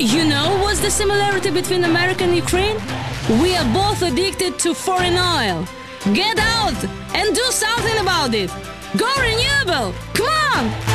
You know what's the similarity between America and Ukraine? We are both addicted to foreign oil. Get out and do something about it. Go renewable! Come on!